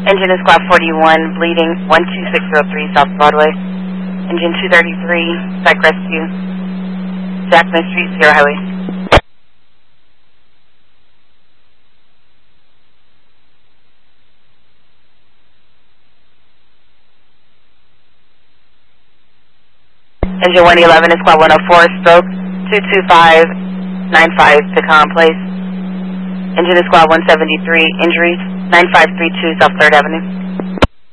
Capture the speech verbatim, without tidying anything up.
Engine is squad forty-one, bleeding, one two six zero three South Broadway. Engine two thirty-three, psych rescue, Jackman Street, Sierra Highway. Engine one eleven is squad one oh four, stroke, two two five nine five, Pecan Place. Engine is squad one seventy-three, injuries, nine five three two South third Avenue.